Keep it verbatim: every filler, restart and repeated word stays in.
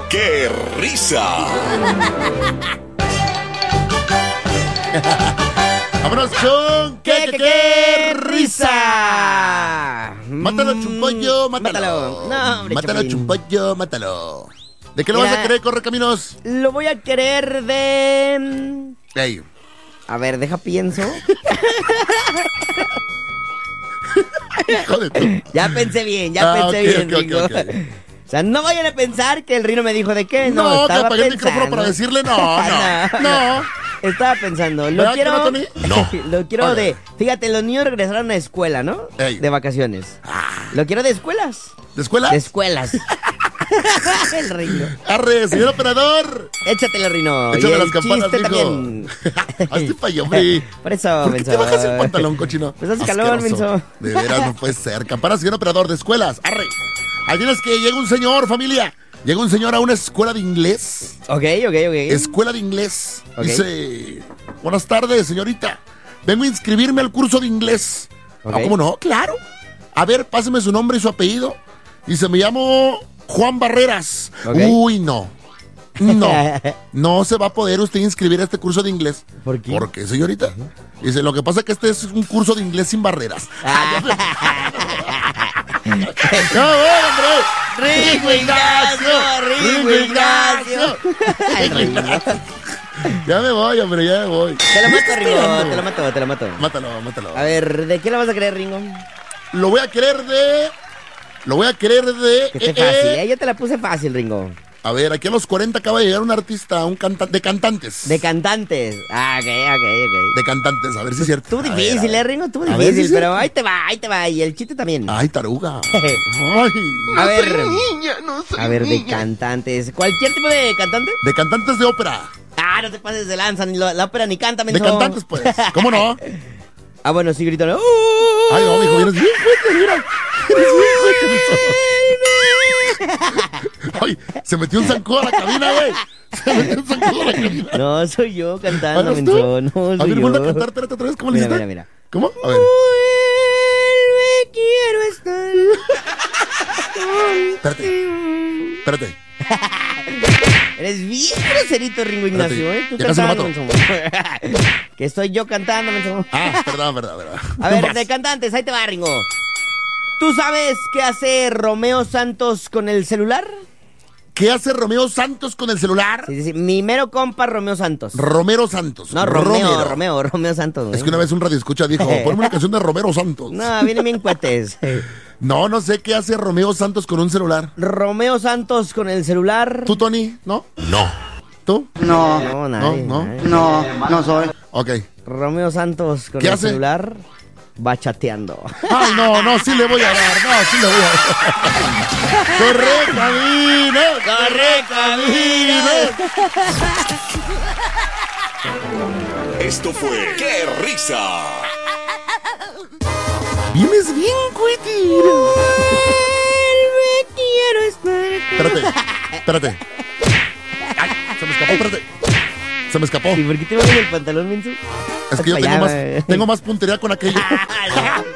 ¡Qué risa! ¡Vámonos con ¡Qué, qué, qué risa! Mátalo, chumpollo, mátalo. Mátalo. No, hombre, Mátalo, Chapín. chumpollo, mátalo. ¿De qué lo Mira, vas a querer, Correcaminos? Lo voy a querer de... Ey. A ver, deja pienso. Hijo de tu- Ya pensé bien, ya Ah, pensé ok, bien, ok, Ringo. ok, ok. O sea, no vayan a pensar que el Rino me dijo de qué. No, No, que estaba apagué el pensando. micrófono para decirle no, no, no. Estaba pensando, lo ¿Verdad que quiero... no, Tony? No. Lo quiero Ok. de... Fíjate, los niños regresaron a escuela, ¿no? Ey. De vacaciones. Lo quiero de escuelas. ¿De escuela? De escuelas. El Rino. Arre, señor operador. Échatelo, Rino. Échale Y el las campanas, chiste mijo. también. Hazte pa' allá, hombre. Por eso, ¿Por qué menso. te bajas el pantalón, cochino? Pues hace calor, Asqueroso. menso. De veras, no puede ser. Campana, señor operador de escuelas. Arre. Ahí tienes que llega un señor, familia. Llega un señor a una escuela de inglés. Ok, ok, ok. Escuela de inglés. Ok. Dice, buenas tardes, señorita. Vengo a inscribirme al curso de inglés. Ok. Ah, ¿cómo no? Claro. A ver, páseme su nombre y su apellido. Dice, me llamo Juan Barreras. Ok. Uy, no. No, no se va a poder usted inscribir a este curso de inglés. ¿Por qué? ¿Por qué, señorita? Dice, lo que pasa es que este es un curso de inglés sin barreras. ¡No, hombre! Ringo Ignacio, Ringo Ignacio. Ay, Ringo. Ya me voy, hombre, ya me voy. Te lo ¿Qué mato, estás Ringo, esperando? te lo mato, te lo mato. Mátalo, mátalo. A ver, ¿de qué la vas a creer, Ringo? Lo voy a querer de... Lo voy a querer de... Que esté eh, fácil, eh. ¿eh? Yo te la puse fácil, Ringo. A ver, aquí a los cuarenta acaba de llegar un artista, un cantante, de cantantes. De cantantes. Ah, ok, ok, ok. De cantantes, a ver si es cierto. Tú A ver, difícil, a ¿eh, ver. Ringo? Tú A ver difícil, si es pero cierto. ahí te va, ahí te va. Y el chiste también. Ay, taruga. Ay. A ver. A ver, de cantantes. ¿Cualquier tipo de cantante? De cantantes de ópera. Ah, no te pases de lanza, ni lo- la ópera ni canta, De menso. cantantes, pues. ¿Cómo no? Ah, bueno, sí, gritan. ¡Uh! Ay, no, mijo, vienes bien fuerte, mira. Eres bien fuerte. Ay, se metió un zancudo a la cabina, güey. Se metió un zancudo a la cabina. No, soy yo cantando, ¿Eres menso. tú? No, A soy ver, yo. vuelve a cantar, espérate otra vez, ¿cómo le Mira, hiciste? mira, mira. ¿Cómo? A ver. Vuelve, quiero estar. Espérate. Espérate. Eres bien groserito, Ringo Ignacio, ¿eh? Tú Ya casi lo cantando, menso. Que estoy yo cantando, menso. Ah, perdón, perdón, perdón. A ver, Vas. de cantantes, ahí te va, Ringo. ¿Tú sabes qué hace Romeo Santos con el celular? ¿Qué hace Romeo Santos con el celular? Sí, sí, sí. Mi mero compa Romeo Santos. Romero Santos. No, Romeo, Romero. Romeo, Romeo Santos. Es que una vez un radioescucha dijo, ponme una canción de Romero Santos. No, vienen bien cuetes. No, no sé qué hace Romeo Santos con un celular. Romeo Santos con el celular. ¿Tú, Tony? ¿No? No. ¿Tú? No, No, nadie. No, no. nadie. no, no soy. Ok. Romeo Santos con ¿Qué el hace? celular va chateando. Ay, no, no, sí le voy a dar, no, sí le voy a dar. ¡Corre, camino! ¡Corre, camino! Esto fue ¡Qué risa! Vienes bien, cuiti. Vuelve, quiero estar. Espérate, espérate. Ay, se me escapó, espérate. Se me escapó. ¿Y por qué te mueves el pantalón, menso? Es que yo Hasta tengo allá, más, güey. tengo más puntería con aquello.